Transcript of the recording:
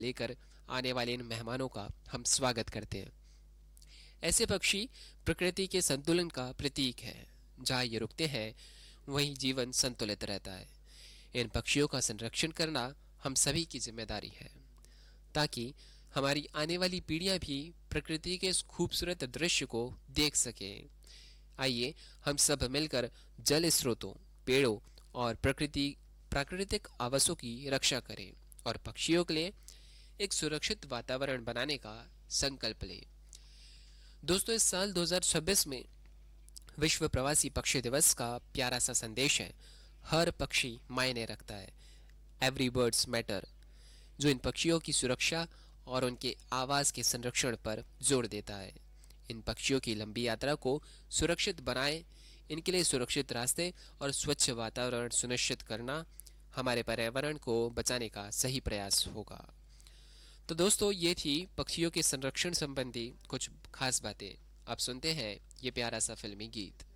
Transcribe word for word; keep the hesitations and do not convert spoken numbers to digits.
लेकर आने वाले इन मेहमानों का हम स्वागत करते हैं। ऐसे पक्षी प्रकृति के संतुलन का प्रतीक है। जहाँ ये रुकते हैं वहीं जीवन संतुलित रहता है। इन पक्षियों का संरक्षण करना हम सभी की जिम्मेदारी है, ताकि हमारी आने वाली पीढ़ियां भी प्रकृति के इस खूबसूरत दृश्य को देख सकें। आइए हम सब मिलकर जल स्रोतों, पेड़ों और प्रकृति प्राकृतिक आवासों की रक्षा करें और पक्षियों के लिए एक सुरक्षित वातावरण बनाने का संकल्प लें। दोस्तों, इस साल दो हज़ार छब्बीस में विश्व प्रवासी पक्षी दिवस का प्यारा सा संदेश है। हर पक्षी मायने रखता है, एवरी बर्ड्स मैटर, जो इन पक्षियों की सुरक्षा और उनके आवास के संरक्षण पर जोर देता है। इन पक्षियों की लंबी यात्रा को सुरक्षित बनाएं। इनके लिए सुरक्षित रास्ते और स्वच्छ वातावरण सुनिश्चित करना हमारे पर्यावरण को बचाने का सही प्रयास होगा। तो दोस्तों, ये थी पक्षियों के संरक्षण संबंधी कुछ खास बातें। आप सुनते हैं ये प्यारा सा फिल्मी गीत।